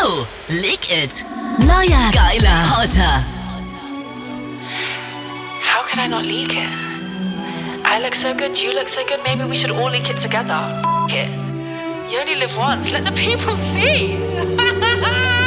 Oh, Leak It. Neuer, geiler, hotter. How could I not leak it? I look so good, you look so good, maybe we should all leak it together. F*** it. You only live once, let the people see.